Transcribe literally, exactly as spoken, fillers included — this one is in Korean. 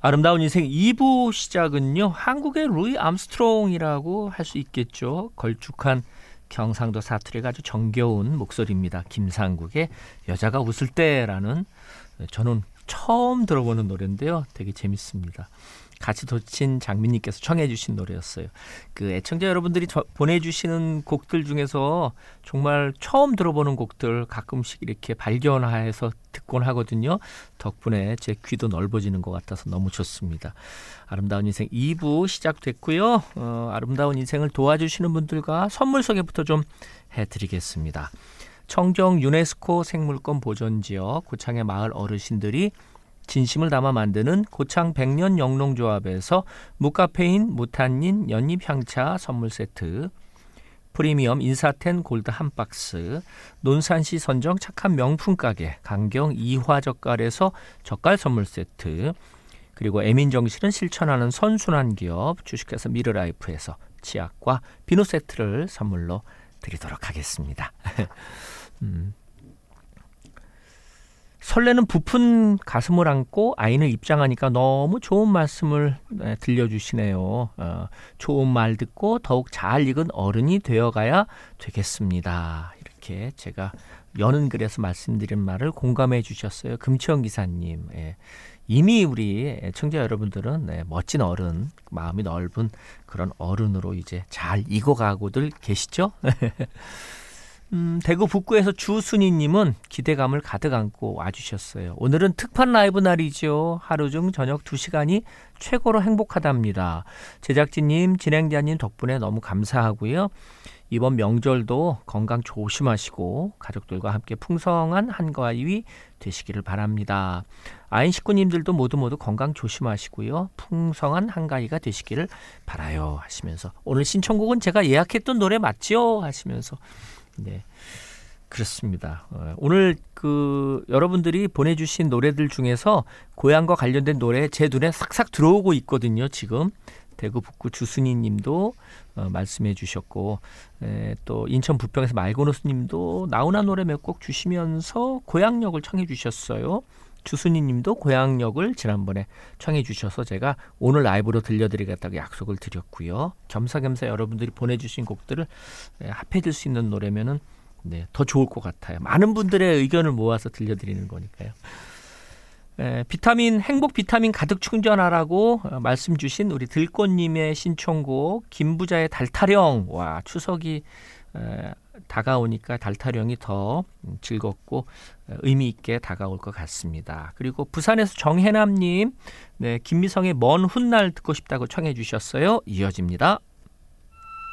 아름다운 인생 이 부 시작은요. 한국의 루이 암스트롱이라고 할 수 있겠죠. 걸쭉한 경상도 사투리가 아주 정겨운 목소리입니다. 김상국의 여자가 웃을 때라는, 저는 처음 들어보는 노래인데요. 되게 재밌습니다. 같이 도친 장민님께서 청해 주신 노래였어요. 그 애청자 여러분들이 저, 보내주시는 곡들 중에서 정말 처음 들어보는 곡들 가끔씩 이렇게 발견해서 듣곤 하거든요. 덕분에 제 귀도 넓어지는 것 같아서 너무 좋습니다. 아름다운 인생 이 부 시작됐고요. 어, 아름다운 인생을 도와주시는 분들과 선물 소개부터 좀 해드리겠습니다. 청정 유네스코 생물권 보존지역 고창의 마을 어르신들이 진심을 담아 만드는 고창 백년 영농조합에서 무카페인 무탄닌 연잎향차 선물 세트, 프리미엄 인사텐 골드 한 박스, 논산시 선정 착한 명품 가게 강경 이화젓갈에서 젓갈 선물 세트, 그리고 애민정신은 실천하는 선순환 기업 주식회사 미르라이프에서 치약과 비누 세트를 선물로 드리도록 하겠습니다. 음. 설레는 부푼 가슴을 안고 아이는 입장하니까 너무 좋은 말씀을 들려주시네요. 어, 좋은 말 듣고 더욱 잘 익은 어른이 되어가야 되겠습니다. 이렇게 제가 여는 글에서 말씀드린 말을 공감해 주셨어요. 금치영 기사님. 예. 이미 우리 청자 여러분들은 네, 멋진 어른, 마음이 넓은 그런 어른으로 이제 잘 익어가고들 계시죠? 음, 대구 북구에서 주순희님은 기대감을 가득 안고 와주셨어요. 오늘은 특판 라이브 날이죠. 하루 중 저녁 두 시간이 최고로 행복하답니다. 제작진님, 진행자님 덕분에 너무 감사하고요. 이번 명절도 건강 조심하시고 가족들과 함께 풍성한 한가위 되시기를 바랍니다. 아인 식구님들도 모두 모두 건강 조심하시고요. 풍성한 한가위가 되시기를 바라요 하시면서, 오늘 신청곡은 제가 예약했던 노래 맞죠? 하시면서 네, 그렇습니다. 오늘 그 여러분들이 보내주신 노래들 중에서 고향과 관련된 노래 제 눈에 싹싹 들어오고 있거든요. 지금 대구 북구 주순희 님도 어, 말씀해 주셨고, 에, 또 인천 부평에서 말고노스 님도 나훈아 노래 몇 곡 주시면서 고향역을 청해 주셨어요. 주순희 님도 고향역을 지난번에 청해 주셔서 제가 오늘 라이브로 들려드리겠다고 약속을 드렸고요. 겸사겸사 여러분들이 보내주신 곡들을 합해질 수 있는 노래면은 네, 더 좋을 것 같아요. 많은 분들의 의견을 모아서 들려드리는 거니까요. 에, 비타민, 행복 비타민 가득 충전하라고 말씀 주신 우리 들꽃님의 신청곡 김부자의 달타령. 와, 추석이 에, 다가오니까 달타령이 더 즐겁고 의미 있게 다가올 것 같습니다. 그리고 부산에서 정혜남님, 네, 김미성의 먼 훗날 듣고 싶다고 청해 주셨어요. 이어집니다.